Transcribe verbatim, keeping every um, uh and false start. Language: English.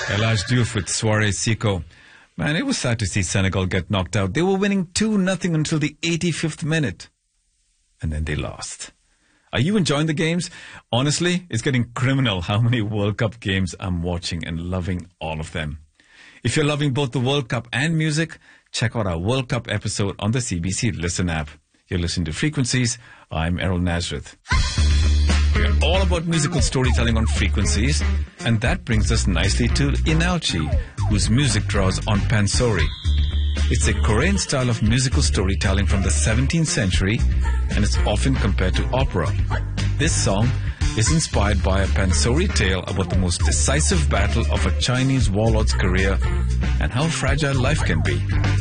El Hadj Diouf with Soirée Siko. Man, it was sad to see Senegal get knocked out. They were winning two nothing until the eighty-fifth minute. And then they lost. Are you enjoying the games? Honestly, it's getting criminal how many World Cup games I'm watching and loving all of them. If you're loving both the World Cup and music, check out our World Cup episode on the C B C Listen app. You're listening to Frequencies. I'm Errol Nazareth. We're all about musical storytelling on Frequencies, and that brings us nicely to Inalchi, whose music draws on Pansori. It's a Korean style of musical storytelling from the seventeenth century, and it's often compared to opera. This song is inspired by a Pansori tale about the most decisive battle of a Chinese warlord's career and how fragile life can be.